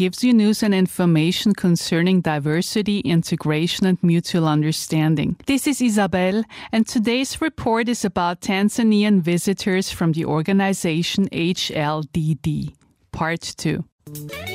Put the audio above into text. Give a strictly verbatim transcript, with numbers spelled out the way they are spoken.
gives you news and information concerning diversity, integration, and mutual understanding. This is Isabel, and today's report is about Tanzanian visitors from the organization H L D D. Part two.